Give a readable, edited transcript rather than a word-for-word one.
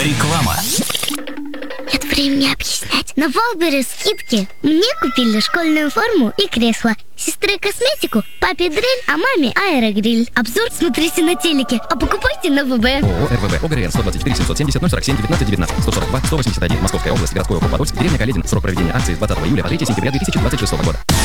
Реклама. Нет времени объяснять. На Валбере скидки. Мне купили школьную форму и кресло. Сестре косметику, папе дрель, а маме аэрогриль. Обзор смотрите на телеке, а покупайте на ВБ. ООО РВВ ОГРН 124 770 047 19 19 142 181 Московская область, городской округ Подольск, деревня Каледин. Срок проведения акции с 20 июля по 3 сентября 2026 года.